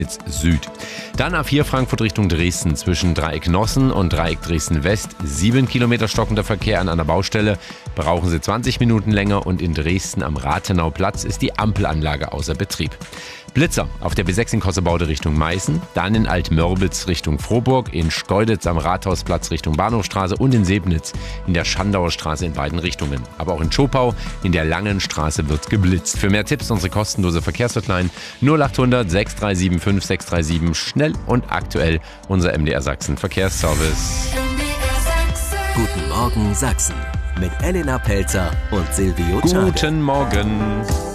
Süd. Dann A4 Frankfurt Richtung Dresden zwischen Dreieck Nossen und Dreieck Dresden West. 7 Kilometer stockender Verkehr an einer Baustelle. Brauchen Sie 20 Minuten länger und in Dresden am Rathenauplatz ist die Ampelanlage außer Betrieb. Blitzer auf der B6 in Kossebaude Richtung Meißen, dann in Altmörbitz Richtung Frohburg, in Schkeuditz am Rathausplatz Richtung Bahnhofstraße und in Sebnitz in der Schandauer Straße in beiden Richtungen. Aber auch in Schopau in der Langen Straße wird geblitzt. Für mehr Tipps unsere kostenlose Verkehrshotline 0800 6375 637, schnell und aktuell unser MDR Sachsen Verkehrsservice. Guten Morgen Sachsen mit Elena Pelzer und Silvio Czade. Guten Morgen.